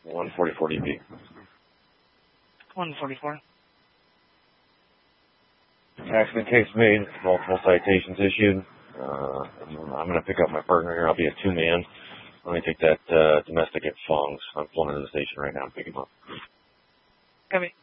144 DP. 144. Accident case made, multiple citations issued. I'm going to pick up my partner here. I'll be a 2-man. Let me take that domestic at Fong's. I'm pulling into the station right now and pick him up. Copy.